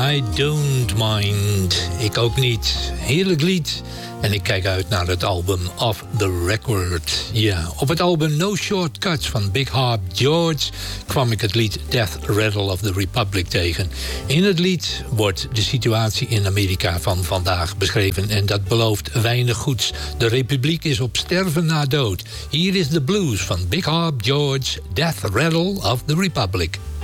I don't mind. Ik ook niet. Heerlijk lied. En ik kijk uit naar het album Off the Record. Ja, op het album No Shortcuts van Big Harp George kwam ik het lied Death Rattle of the Republic tegen. In het lied wordt de situatie in Amerika van vandaag beschreven en dat belooft weinig goeds. De republiek is op sterven na dood. Hier is de blues van Big Harp George, Death Rattle of the Republic.